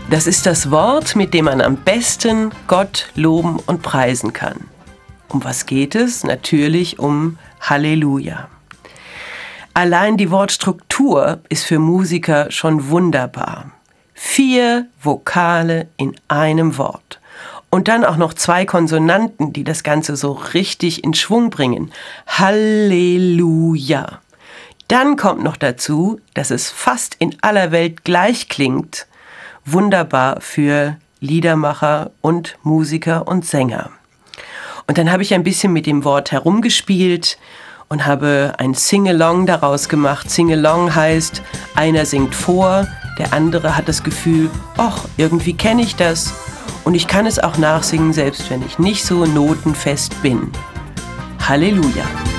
Das ist das Wort, mit dem man am besten Gott loben und preisen kann. Um was geht es? Natürlich um Halleluja. Allein die Wortstruktur ist für Musiker schon wunderbar. 4 Vokale in einem Wort. Und dann auch noch 2 Konsonanten, die das Ganze so richtig in Schwung bringen. Halleluja. Dann kommt noch dazu, dass es fast in aller Welt gleich klingt. Wunderbar für Liedermacher und Musiker und Sänger. Und dann habe ich ein bisschen mit dem Wort herumgespielt und habe ein Sing-Along daraus gemacht. Sing-Along heißt, einer singt vor, der andere hat das Gefühl, ach, irgendwie kenne ich das. Und ich kann es auch nachsingen, selbst wenn ich nicht so notenfest bin. Halleluja!